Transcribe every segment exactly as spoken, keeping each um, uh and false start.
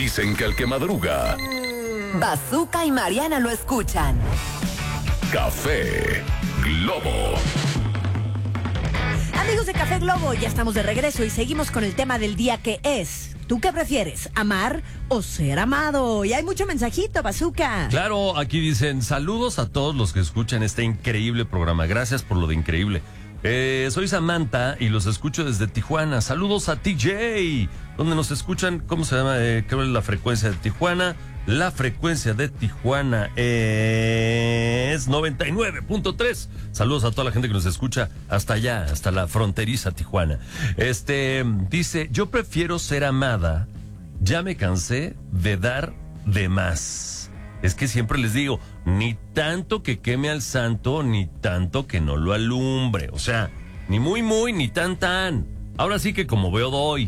Dicen que el que madruga, Bazooka y Mariana lo escuchan. Café Globo. Amigos de Café Globo, ya estamos de regreso y seguimos con el tema del día, que es: ¿tú qué prefieres, amar o ser amado? Y hay mucho mensajito, Bazooka. Claro, aquí dicen: saludos a todos los que escuchan este increíble programa. Gracias por lo de increíble. Eh, soy Samantha y los escucho desde Tijuana. Saludos a T J, donde nos escuchan. ¿Cómo se llama? Eh, ¿Qué es la frecuencia de Tijuana? La frecuencia de Tijuana es noventa y nueve punto tres. Saludos a toda la gente que nos escucha hasta allá, hasta la fronteriza Tijuana. Este dice: yo prefiero ser amada. Ya me cansé de dar de más. Es que siempre les digo, ni tanto que queme al santo, ni tanto que no lo alumbre. O sea, ni muy muy, ni tan tan. Ahora sí que como veo doy.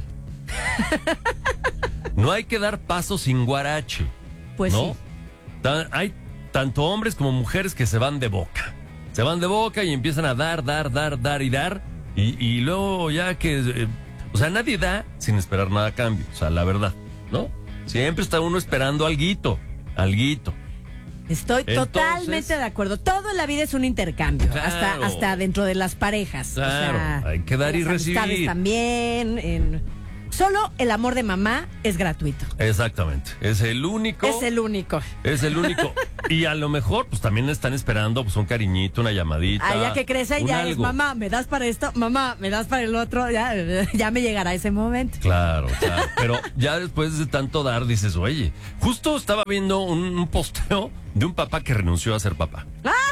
No hay que dar paso sin guarache. Pues ¿no? sí. Ta- hay tanto hombres como mujeres que se van de boca. Se van de boca y empiezan a dar, dar, dar, dar y dar. Y, y luego ya que... eh, o sea, nadie da sin esperar nada a cambio. O sea, la verdad, ¿no? Siempre está uno esperando alguito, alguito. Estoy Entonces, totalmente de acuerdo. Todo en la vida es un intercambio, Claro. hasta hasta dentro de las parejas. Claro, o sea, hay que dar en y las amistades recibir. También. En... Solo el amor de mamá es gratuito. Exactamente. Es el único. Es el único. Es el único. Y a lo mejor, pues también están esperando pues un cariñito, una llamadita. Ah, ya que crece, un ya es: algo. mamá, ¿me das para esto? Mamá, ¿me das para el otro? Ya, ya me llegará ese momento. Claro, claro. Pero ya después de tanto dar, dices, oye, justo estaba viendo un, un posteo de un papá que renunció a ser papá.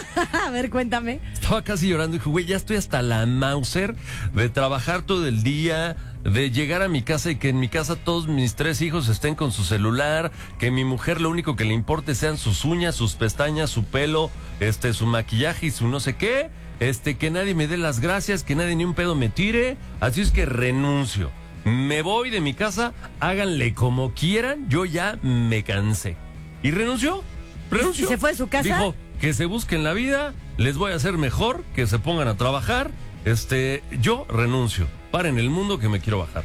A ver, cuéntame. Estaba casi llorando y dije, güey, ya estoy hasta la Mauser de trabajar todo el día, de llegar a mi casa y que en mi casa todos mis tres hijos estén con su celular, que mi mujer lo único que le importe sean sus uñas, sus pestañas, su pelo, este, su maquillaje y su no sé qué, este, que nadie me dé las gracias, que nadie ni un pedo me tire, así es que renuncio. Me voy de mi casa, háganle como quieran, yo ya me cansé. Y renunció, renunció. ¿Y se fue de su casa? Dijo, que se busquen la vida, les voy a hacer mejor, que se pongan a trabajar, este, yo renuncio, paren el mundo que me quiero bajar.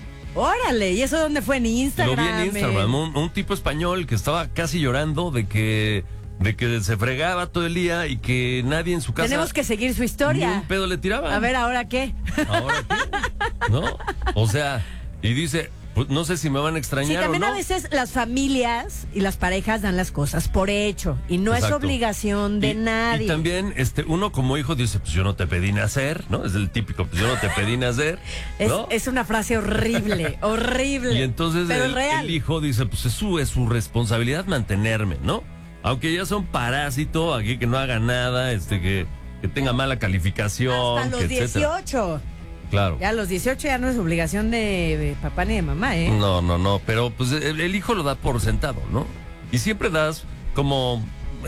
Órale, ¿y eso dónde fue? En Instagram. Lo vi en Instagram, un, un tipo español que estaba casi llorando de que, de que se fregaba todo el día y que nadie en su casa... Tenemos que seguir su Ni historia. un pedo le tiraba. A ver, ¿ahora qué? ¿Ahora qué? ¿No? O sea, y dice, pues no sé si me van a Sí, extrañar también o no. a veces las familias y las parejas dan las cosas por hecho y no Exacto. es obligación de Y- nadie. Y también este uno como hijo dice, pues yo no te pedí nacer, ¿no? Es el típico, pues yo no te pedí nacer, es, ¿no? es una frase horrible, horrible. Y entonces pero el, es real. el hijo dice, pues es su, es su responsabilidad mantenerme, ¿no? Aunque ya sea un parásito, aquí que no haga nada, este que, que tenga mala calificación, Hasta los que etcétera. dieciocho. Claro. Ya a los dieciocho ya no es obligación de, de papá ni de mamá, ¿eh? No, no, no, pero pues el, el hijo lo da por sentado, ¿no? Y siempre das como,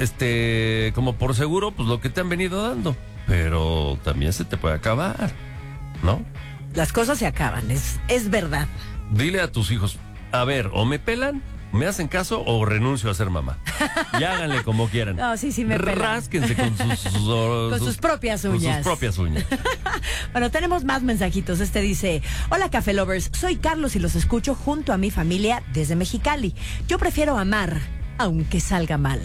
este, como por seguro, pues lo que te han venido dando. Pero también se te puede acabar, ¿no? Las cosas se acaban, es, es verdad. Dile a tus hijos, a ver, o me pelan, me hacen caso o renuncio a ser mamá. Y háganle como quieran. No, sí, sí me pelan. Rásquense con sus, sus- Con sus propias con uñas. sus propias uñas. Bueno, tenemos más mensajitos. Este dice: hola Café Lovers, soy Carlos y los escucho junto a mi familia desde Mexicali. Yo prefiero amar, aunque salga mal.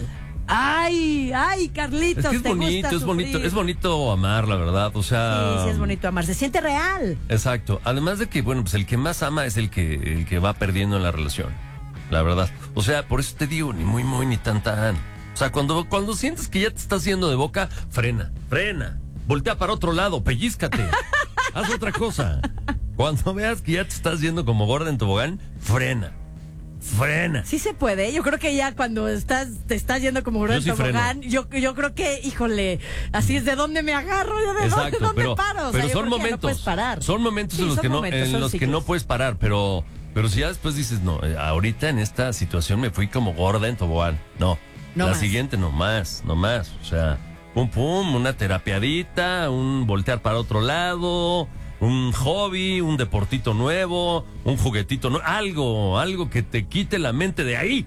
Ay, ay, Carlitos, Es que es ¿te bonito, gusta es bonito, sufrir? es bonito amar, la verdad. O sea. Sí, sí es bonito amar, se siente real. Exacto. Además de que, bueno, pues el que más ama es el que, el que va perdiendo en la relación. La verdad. O sea, por eso te digo, ni muy, muy, ni tan, tan. O sea, cuando, cuando sientes que ya te está haciendo de boca, frena, frena. Voltea para otro lado, pellízcate. Haz otra cosa. Cuando veas que ya te estás yendo como gorda en tobogán, frena. Frena. Sí se puede, yo creo que ya cuando estás te estás yendo como Yo un sí tobogán, yo, yo creo que, híjole, así es: ¿de dónde me agarro? ¿Yo de Exacto, dónde, dónde pero, paro? O sea, pero yo son creo que ya momentos. no puedes parar. Son momentos Sí, en los son que no, momentos, en son los que ciclos. no puedes parar, pero, pero si ya después dices, no, eh, ahorita en esta situación me fui como gorda en tobogán. No, No la más. siguiente no más, no más. O sea, pum pum, una terapiadita, un voltear para otro lado, un hobby, un deportito nuevo, un juguetito nuevo, algo, algo que te quite la mente de ahí.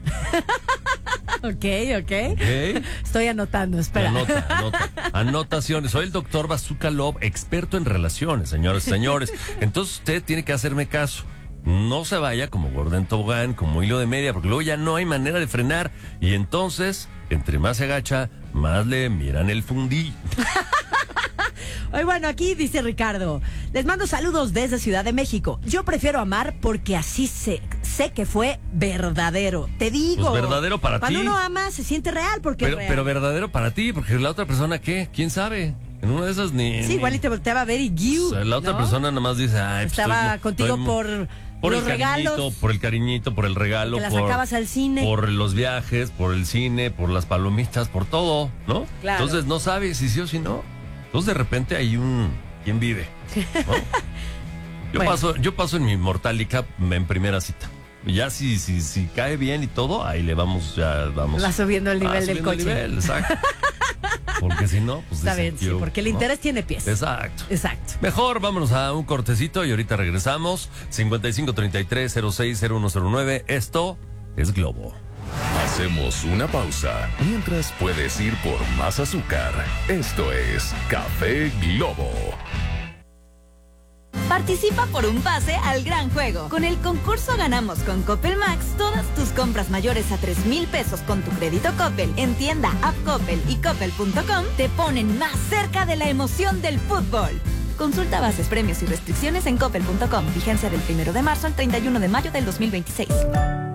Ok, ok. ¿Ok? Estoy anotando, espera. Anota, anota. Anotaciones. Soy el doctor Bazooka Love, experto en relaciones, señores, señores. Entonces usted tiene que hacerme caso. no se vaya como gorda en tobogán, como hilo de media, porque luego ya no hay manera de frenar. Y entonces, entre más se agacha, más le miran el fundí. Hoy, bueno, aquí dice Ricardo, les mando saludos desde Ciudad de México. Yo prefiero amar porque así sé, sé que fue verdadero. Te digo. Pues verdadero para Cuando ti. uno ama, se siente real porque Pero, es real. pero verdadero para ti, porque la otra persona, ¿qué? ¿Quién sabe? En una de esas ni... Sí, ni- igual y te volteaba a ver y guiu, o sea, la otra ¿no? persona nada más dice, ay, pues, Estaba estoy- contigo estoy- por, por los el cariñito, regalos. por el cariñito, por el regalo, Que la por, sacabas al cine. por los viajes, por el cine, por las palomitas, por todo, ¿no? Claro. Entonces no sabes si sí o si no. Entonces de repente hay un ¿quién vive? ¿no? Yo Bueno. paso, yo paso en mi Mortálica en primera cita. Ya si, si, si cae bien y todo, ahí le vamos, ya vamos. Va subiendo el Ah, nivel del subiendo el coche. nivel, exacto. Porque si no, pues Está dicen bien, sí, yo, porque el ¿no? interés tiene pies. Exacto. Exacto. Mejor vámonos a un cortecito y ahorita regresamos. cincuenta y cinco treinta y tres cero seis cero uno cero nueve. Esto es Globo. Hacemos una pausa. Mientras puedes ir por más azúcar. Esto es Café Globo. Participa por un pase al gran juego. Con el concurso Ganamos con Coppel Max, todas tus compras mayores a tres mil pesos con tu crédito Coppel en tienda, app Coppel y coppel punto com te ponen más cerca de la emoción del fútbol. Consulta bases, premios y restricciones en coppel punto com. Vigencia del primero de marzo al treinta y uno de mayo del dos mil veintiséis.